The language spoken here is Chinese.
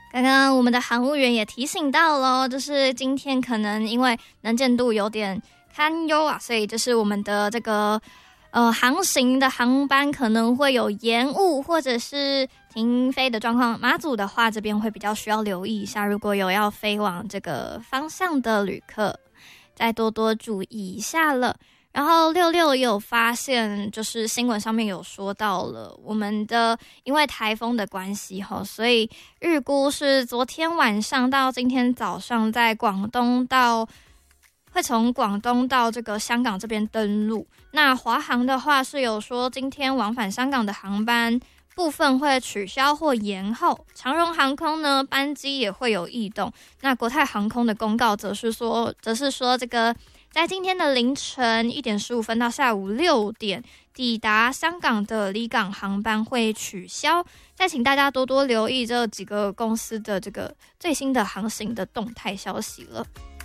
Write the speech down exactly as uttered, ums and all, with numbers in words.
刚刚我们的航务员也提醒到咯，就是今天可能因为能见度有点堪忧啊，所以就是我们的这个呃航行的航班可能会有延误或者是停飞的状况。马祖的话这边会比较需要留意一下，如果有要飞往这个方向的旅客再多多注意一下了。然后六六也有发现，就是新闻上面有说到了我们的因为台风的关系，所以预估是昨天晚上到今天早上在广东到会从广东到这个香港这边登陆。那华航的话是有说今天往返香港的航班部分会取消或延后，长荣航空呢班机也会有异动。那国泰航空的公告则是说则是说这个在今天的凌晨一点十五分到下午六点抵达香港的离港航班会取消。再请大家多多留意这几个公司的这个最新的航行的动态消息了。